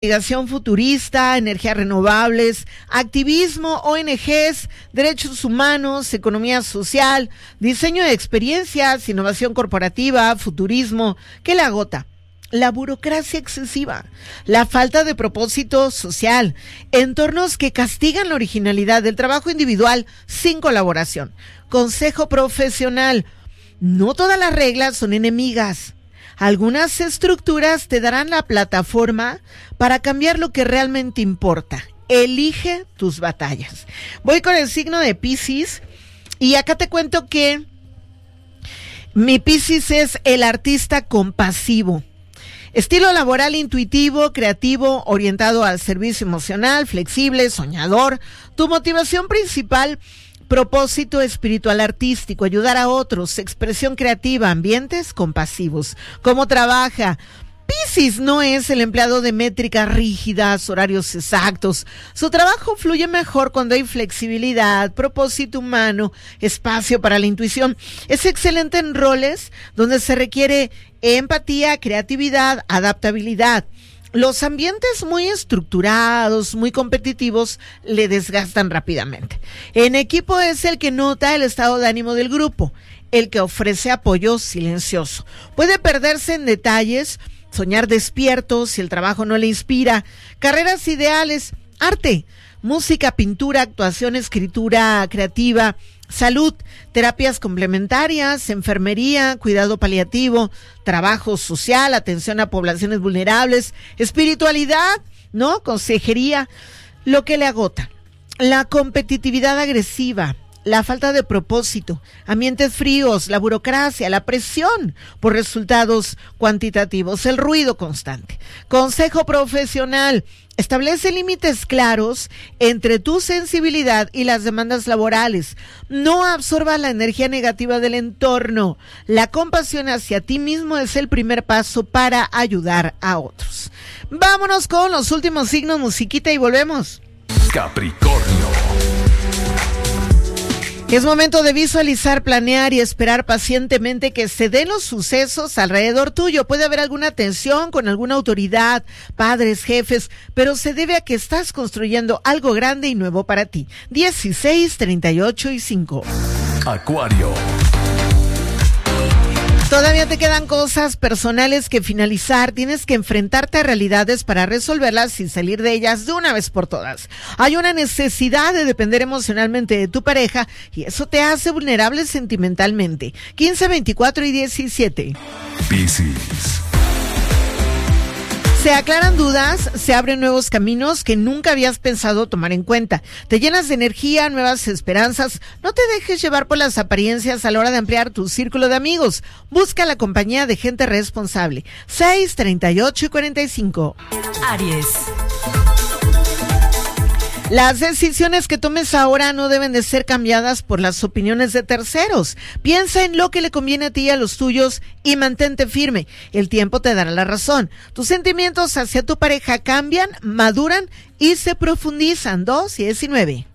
Investigación futurista, energías renovables, activismo, ONGs, derechos humanos, economía social, diseño de experiencias, innovación corporativa, futurismo. ¿Qué le agota? La burocracia excesiva, la falta de propósito social, entornos que castigan la originalidad del trabajo individual sin colaboración. Consejo profesional: no todas las reglas son enemigas. Algunas estructuras te darán la plataforma para cambiar lo que realmente importa. Elige tus batallas. Voy con el signo de Piscis y acá te cuento que mi Piscis es el artista compasivo. Estilo laboral intuitivo, creativo, orientado al servicio emocional, flexible, soñador. Tu motivación principal: propósito espiritual artístico, ayudar a otros, expresión creativa, ambientes compasivos. ¿Cómo trabaja? Piscis no es el empleado de métricas rígidas, horarios exactos. Su trabajo fluye mejor cuando hay flexibilidad, propósito humano, espacio para la intuición. Es excelente en roles donde se requiere empatía, creatividad, adaptabilidad. Los ambientes muy estructurados, muy competitivos, le desgastan rápidamente. En equipo es el que nota el estado de ánimo del grupo, el que ofrece apoyo silencioso. Puede perderse en detalles, soñar despierto si el trabajo no le inspira. Carreras ideales: arte, música, pintura, actuación, escritura creativa. Salud, terapias complementarias, enfermería, cuidado paliativo, trabajo social, atención a poblaciones vulnerables, espiritualidad, ¿no? Consejería. Lo que le agota: la competitividad agresiva, la falta de propósito, ambientes fríos, la burocracia, la presión por resultados cuantitativos, el ruido constante. Consejo profesional: establece límites claros entre tu sensibilidad y las demandas laborales. No absorba la energía negativa del entorno. La compasión hacia ti mismo es el primer paso para ayudar a otros. Vámonos con los últimos signos, musiquita, y volvemos. Capricornio. Es momento de visualizar, planear y esperar pacientemente que se den los sucesos alrededor tuyo. Puede haber alguna tensión con alguna autoridad, padres, jefes, pero se debe a que estás construyendo algo grande y nuevo para ti. 16, 38 y 5. Acuario. Todavía te quedan cosas personales que finalizar. Tienes que enfrentarte a realidades para resolverlas y salir de ellas de una vez por todas. Hay una necesidad de depender emocionalmente de tu pareja y eso te hace vulnerable sentimentalmente. 15, 24 y 17. Piscis. Se aclaran dudas, se abren nuevos caminos que nunca habías pensado tomar en cuenta. Te llenas de energía, nuevas esperanzas. No te dejes llevar por las apariencias a la hora de ampliar tu círculo de amigos. Busca la compañía de gente responsable. 6, 38 y 45. Aries. Las decisiones que tomes ahora no deben de ser cambiadas por las opiniones de terceros. Piensa en lo que le conviene a ti y a los tuyos y mantente firme. El tiempo te dará la razón. Tus sentimientos hacia tu pareja cambian, maduran y se profundizan. 2 y 19.